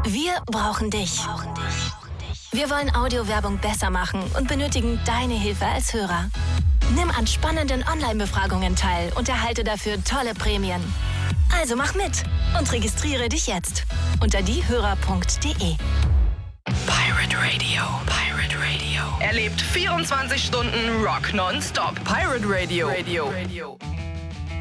Wir brauchen dich. Wir wollen Audiowerbung besser machen und benötigen deine Hilfe als Hörer. Nimm an spannenden Online-Befragungen teil und erhalte dafür tolle Prämien. Also mach mit und registriere dich jetzt unter diehörer.de. Pirate Radio. Pirate Radio. Erlebt 24 Stunden Rock nonstop. Pirate Radio.